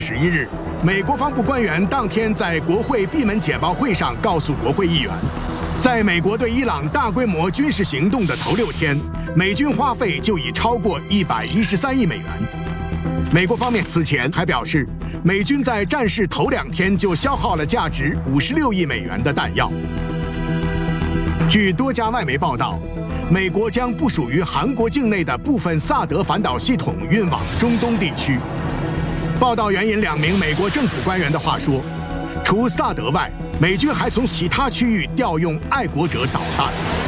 11日，美国防部官员当天在国会闭门简报会上告诉国会议员，在美国对伊朗大规模军事行动的头6天，美军花费就已超过113亿美元。美国方面此前还表示，美军在战事头2天就消耗了价值56亿美元的弹药。据多家外媒报道，美国将部署于韩国境内的部分萨德反导系统运往中东地区。报道援引2名美国政府官员的话说，除萨德外，美军还从其他区域调用爱国者导弹。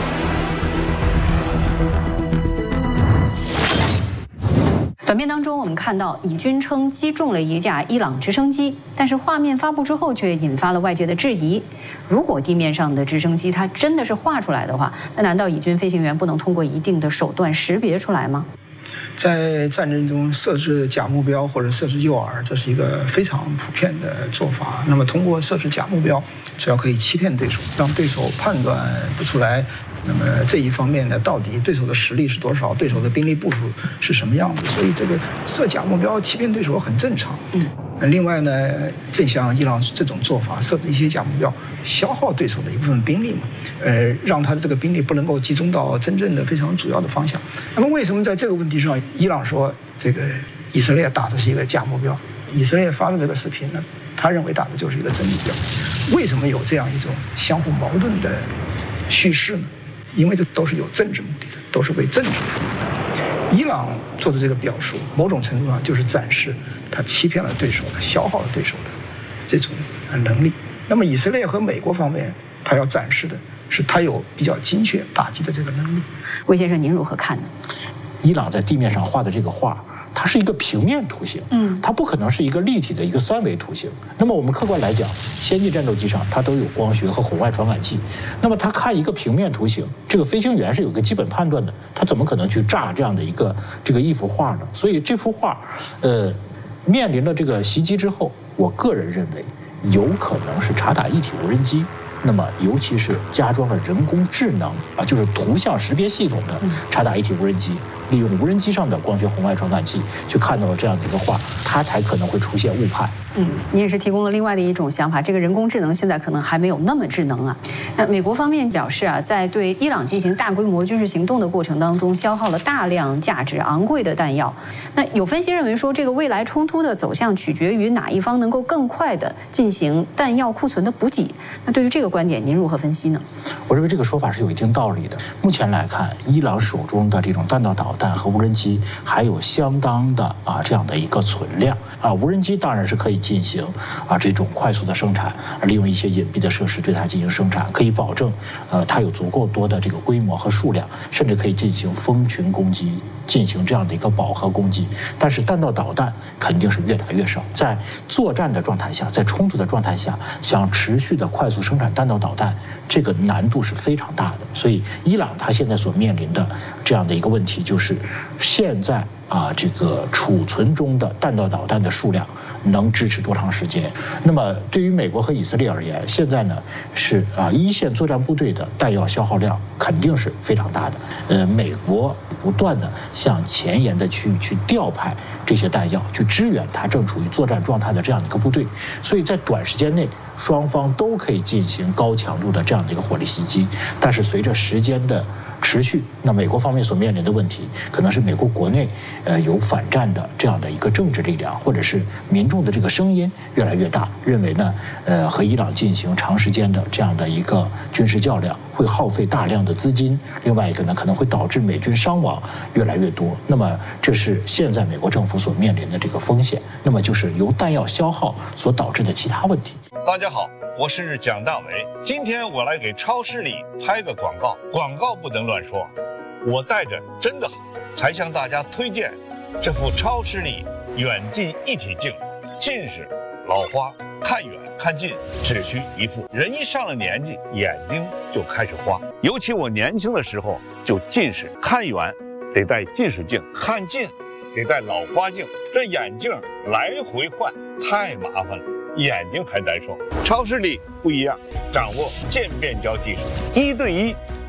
短片当中，我们看到以军称击中了一架伊朗直升机，但是画面发布之后却引发了外界的质疑。如果地面上的直升机它真的是画出来的话，那难道以军飞行员不能通过一定的手段识别出来吗？ 在战争中设置假目标或者设置诱饵，这是一个非常普遍的做法。那么通过设置假目标，主要可以欺骗对手，让对手判断不出来。那么这一方面呢，到底对手的实力是多少，对手的兵力部署是什么样子？所以这个设假目标欺骗对手很正常。另外呢，正像伊朗这种做法，设置一些假目标，消耗对手的一部分兵力嘛，让他的这个兵力不能够集中到真正的非常主要的方向。那么为什么在这个问题上，伊朗说这个以色列打的是一个假目标？以色列发的这个视频呢，他认为打的就是一个真目标。为什么有这样一种相互矛盾的叙事呢？因为这都是有政治目的的，都是为政治服务的。伊朗做的这个表述，某种程度上就是展示他欺骗了对手的、消耗了对手的这种能力。那么以色列和美国方面，他要展示的是他有比较精确打击的这个能力。 魏先生，您如何看呢？ 伊朗在地面上画的这个画，它是一个平面图形，它不可能是一个立体的一个3维图形。那么我们客观来讲，先进战斗机上它都有光学和红外传感器。那么它看一个平面图形，这个飞行员是有个基本判断的，他怎么可能去炸这样的一幅画呢？所以这幅画，面临了这个袭击之后，我个人认为有可能是察打一体无人机。那么，尤其是加装了人工智能啊，就是图像识别系统的察打一体无人机，利用无人机上的光学红外传感器去看到了这样的一个画，它才可能会出现误判。 你也是提供了另外的一种想法，这个人工智能现在可能还没有那么智能啊。那美国方面表示啊，在对伊朗进行大规模军事行动的过程当中，消耗了大量价值昂贵的弹药。那有分析认为说，这个未来冲突的走向取决于哪一方能够更快地进行弹药库存的补给。那对于这个观点，您如何分析呢？ 我认为这个说法是有一定道理的。目前来看，伊朗手中的这种弹道导弹和无人机还有相当的这样的一个存量无人机当然是可以进行这种快速的生产，利用一些隐蔽的设施对它进行生产，可以保证它有足够多的这个规模和数量，甚至可以进行蜂群攻击，进行这样的一个饱和攻击。但是弹道导弹肯定是越打越少，在作战的状态下，在冲突的状态下，想持续的快速生产弹道导弹，这个难度是非常大的。所以伊朗它现在所面临的这样的一个问题，就是现在这个储存中的弹道导弹的数量能支持多长时间？那么对于美国和以色列而言，现在呢是一线作战部队的弹药消耗量肯定是非常大的。美国不断的向前沿的区域去调派这些弹药，去支援它正处于作战状态的这样的一个部队，所以在短时间内，双方都可以进行高强度的这样的一个火力袭击。但是随着时间的持续，那美国方面所面临的问题，可能是美国国内有反战的这样的一个政治力量，或者是民众的这个声音越来越大，认为呢，和伊朗进行长时间的这样的一个军事较量，会耗费大量的资金。另外一个呢，可能会导致美军伤亡越来越多。那么这是现在美国政府所面临的这个风险。那么就是由弹药消耗所导致的其他问题。 大家好，我是蒋大为。今天我来给超市里拍个广告，广告不能乱说。我带着真的好，才向大家推荐这副超视力远近一体镜。近视、老花、看远看近只需一副。人一上了年纪，眼睛就开始花。尤其我年轻的时候就近视，看远得戴近视镜，看近得戴老花镜，这眼镜来回换太麻烦了，眼睛还难受。超视力不一样，掌握渐变焦技术，1对1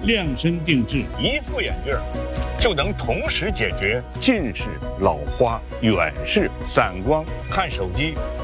量身定制， 一副眼镜就能同时解决近视、老花、远视、散光。看手机